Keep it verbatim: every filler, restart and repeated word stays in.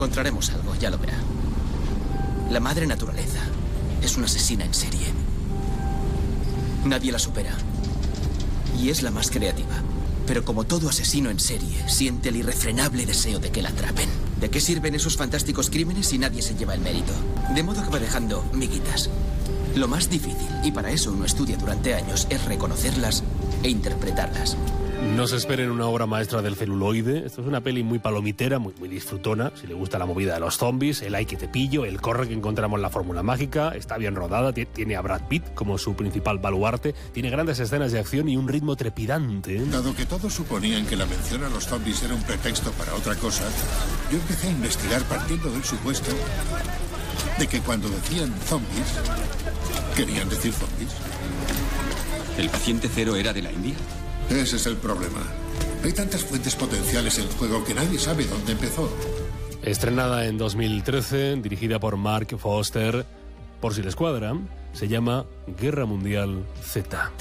Encontraremos algo, ya lo verá. La madre naturaleza es una asesina en serie. Nadie la supera. Y es la más creativa. Pero como todo asesino en serie, siente el irrefrenable deseo de que la atrapen. ¿De qué sirven esos fantásticos crímenes si nadie se lleva el mérito? De modo que va dejando miguitas. Lo más difícil, y para eso uno estudia durante años, es reconocerlas e interpretarlas. No se esperen una obra maestra del celuloide. Esto es una peli muy palomitera, muy, muy disfrutona. Si le gusta la movida de los zombies, el ay que te pillo, el corre que encontramos en la fórmula mágica, está bien rodada, tiene a Brad Pitt como su principal baluarte, tiene grandes escenas de acción y un ritmo trepidante. Dado que todos suponían que la mención a los zombies era un pretexto para otra cosa, yo empecé a investigar partiendo del supuesto de que cuando decían zombies, querían decir zombies. ¿El paciente cero era de la India? Ese es el problema. Hay tantas fuentes potenciales en juego que nadie sabe dónde empezó. Estrenada en dos mil trece, dirigida por Mark Foster, por si les cuadra, se llama Guerra Mundial Z.